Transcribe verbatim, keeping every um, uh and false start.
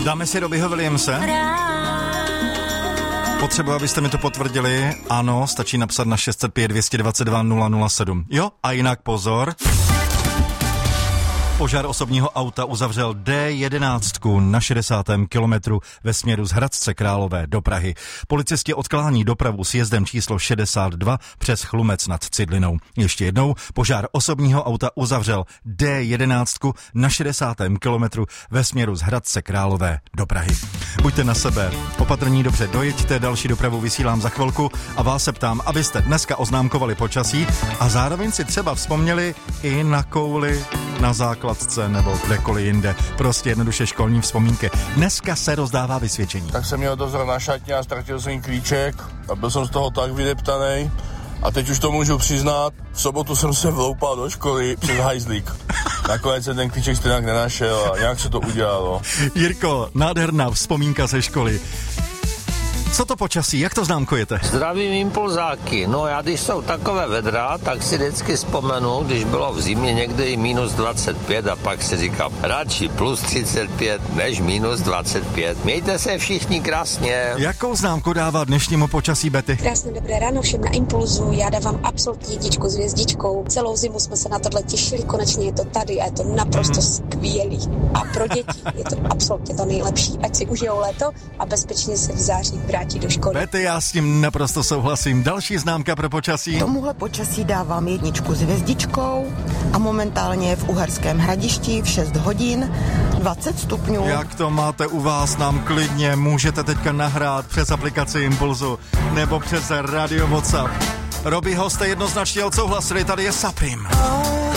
Dáme si Robbieho Williamse. Potřebuji, abyste mi to potvrdili. Ano, stačí napsat na šest set pět dvě dva dva nula nula sedm. Jo, a jinak pozor. Požár osobního auta uzavřel D jedenáct na šedesátém kilometru ve směru z Hradce Králové do Prahy. Policisti odklání dopravu sjezdem číslo šedesát dva přes Chlumec nad Cidlinou. Ještě jednou, požár osobního auta uzavřel D jedenáct na šedesátém kilometru ve směru z Hradce Králové do Prahy. Buďte na sebe opatrní, dobře dojeďte, další dopravu vysílám za chvilku a vás se ptám, abyste dneska oznámkovali počasí a zároveň si třeba vzpomněli i na kouli na základce nebo kdekoliv jinde. Prostě jednoduše školní vzpomínky. Dneska se rozdává vysvědčení. Tak jsem měl dozor na šatně a ztratil jsem klíček a byl jsem z toho tak vydeptanej. A teď už to můžu přiznat, v sobotu jsem se vloupal do školy přes hajzlík. Nakonec jsem ten klíček stejně nenašel a nějak se to udělalo. Jirko, nádherná vzpomínka ze školy. Co to počasí, jak to známkujete? Zdravím impulzáky. No já když jsou takové vedra, tak si vždycky vzpomenu, když bylo v zimě někdy i minus dvacet pět a pak si říkám, radši plus třicet pět než minus dvacet pět. Mějte se všichni krásně. Jakou známku dává dnešnímu počasí Betty? Krásné dobré ráno všem na Impulzu. Já dávám absolutní jedničku s hvězdičkou. Celou zimu jsme se na tohle těšili, konečně je to tady a je to naprosto skvělý. A pro děti je to absolutně to nejlepší. Ať si užijou léto a bezpečně se v září vrátí do školy. Betty, já s tím naprosto souhlasím. Další známka pro počasí. Tomuhle počasí dávám jedničku s hvězdičkou a momentálně je v Uherském Hradišti v šest hodin dvacet stupňů. Jak to máte u vás, nám klidně můžete teďka nahrát přes aplikaci Impulzu nebo přes Radio WhatsApp. Robbieho jste jednoznačně odsouhlasili, tady je Saprim.